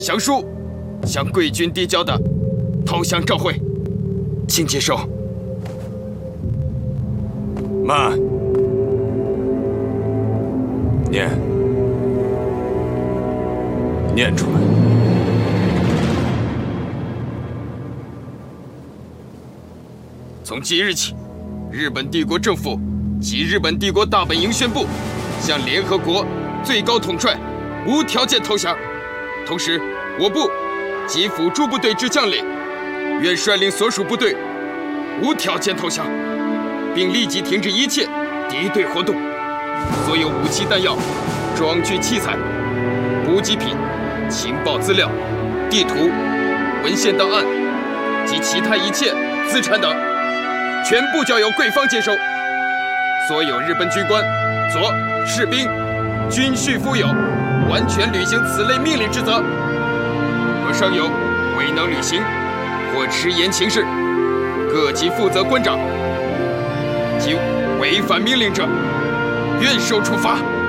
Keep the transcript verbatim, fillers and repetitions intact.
降书，向贵军递交的投降照会，请接受。 慢，念，念出来。 从即日起，日本帝国政府及日本帝国大本营宣布，向联合国最高统帅无条件投降。同时，我部及辅助部队之将领，愿率领所属部队无条件投降，并立即停止一切敌对活动。所有武器弹药、装具器材、补给品、情报资料、地图、文献档案及其他一切资产等，全部交由贵方接收。所有日本军官、佐、士兵均须负有完全履行此类命令之责。若尚有未能履行或迟延情事，各级负责官长及违反命令者，愿受处罚。